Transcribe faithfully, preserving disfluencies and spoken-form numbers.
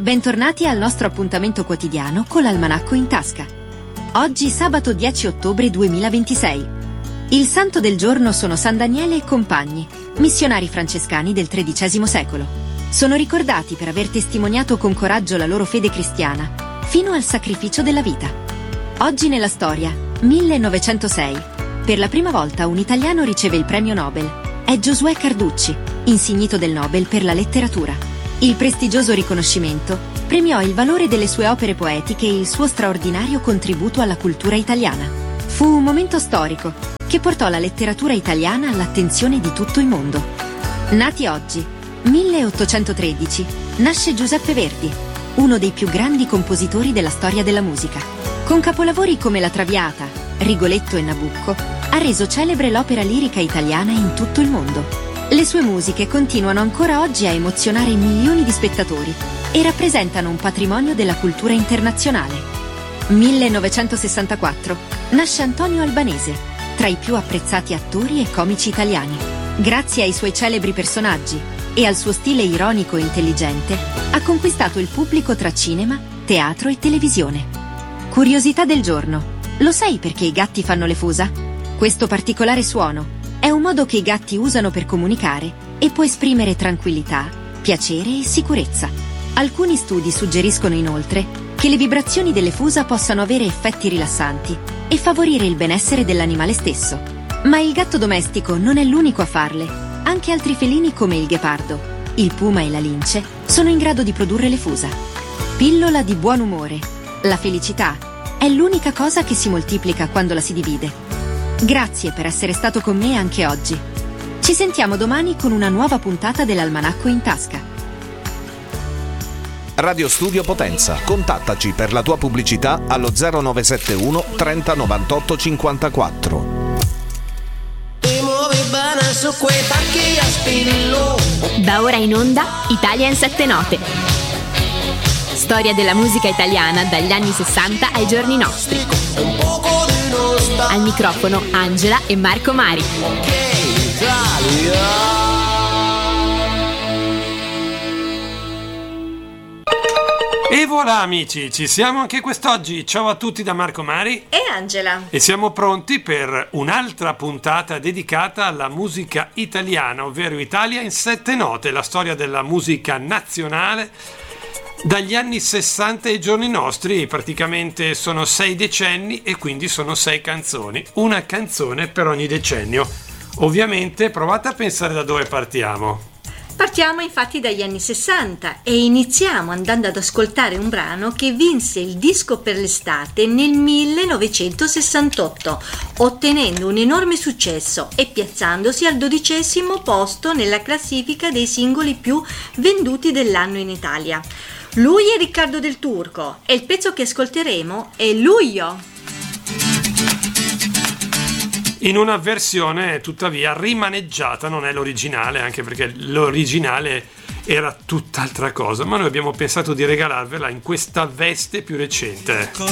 bentornati al nostro appuntamento quotidiano con l'Almanacco in tasca. Oggi sabato dieci ottobre duemilaventisei. Il santo del giorno sono San Daniele e compagni, missionari francescani del tredicesimo secolo. Sono ricordati per aver testimoniato con coraggio la loro fede cristiana, fino al sacrificio della vita. Oggi nella storia, millenovecentosei, per la prima volta un italiano riceve il premio Nobel. È Giosuè Carducci, insignito del Nobel per la letteratura. Il prestigioso riconoscimento premiò il valore delle sue opere poetiche e il suo straordinario contributo alla cultura italiana. Fu un momento storico che portò la letteratura italiana all'attenzione di tutto il mondo. Nati oggi, milleottocentotredici, nasce Giuseppe Verdi, uno dei più grandi compositori della storia della musica. Con capolavori come La Traviata, Rigoletto e Nabucco, ha reso celebre l'opera lirica italiana in tutto il mondo. Le sue musiche continuano ancora oggi a emozionare milioni di spettatori e rappresentano un patrimonio della cultura internazionale. millenovecentosessantaquattro nasce Antonio Albanese, tra i più apprezzati attori e comici italiani. Grazie ai suoi celebri personaggi e al suo stile ironico e intelligente, ha conquistato il pubblico tra cinema, teatro e televisione. Curiosità del giorno: lo sai perché i gatti fanno le fusa? Questo particolare suono è un modo che i gatti usano per comunicare e può esprimere tranquillità, piacere e sicurezza. Alcuni studi suggeriscono inoltre che le vibrazioni delle fusa possano avere effetti rilassanti e favorire il benessere dell'animale stesso. Ma il gatto domestico non è l'unico a farle. Anche altri felini come il ghepardo, il puma e la lince sono in grado di produrre le fusa. Pillola di buon umore. La felicità è l'unica cosa che si moltiplica quando la si divide. Grazie per essere stato con me anche oggi. Ci sentiamo domani con una nuova puntata dell'Almanacco in tasca. Radio Studio Potenza. Contattaci per la tua pubblicità allo zero nove sette uno trenta novantotto cinquantaquattro. Da ora in onda Italia in sette note. Storia della musica italiana dagli anni sessanta ai giorni nostri. Al microfono Angela e Marco Mari. E voilà amici, ci siamo anche quest'oggi. Ciao a tutti da Marco Mari e Angela. E siamo pronti per un'altra puntata dedicata alla musica italiana, ovvero Italia in sette note, la storia della musica nazionale dagli anni sessanta ai giorni nostri. Praticamente sono sei decenni e quindi sono sei canzoni, una canzone per ogni decennio. Ovviamente provate a pensare da dove partiamo. Partiamo infatti dagli anni sessanta e iniziamo andando ad ascoltare un brano che vinse il disco per l'estate nel millenovecentosessantotto, ottenendo un enorme successo e piazzandosi al dodicesimo posto nella classifica dei singoli più venduti dell'anno in Italia. Lui è Riccardo Del Turco e il pezzo che ascolteremo è Luglio. In una versione tuttavia rimaneggiata, non è l'originale, anche perché l'originale era tutt'altra cosa, ma noi abbiamo pensato di regalarvela in questa veste più recente.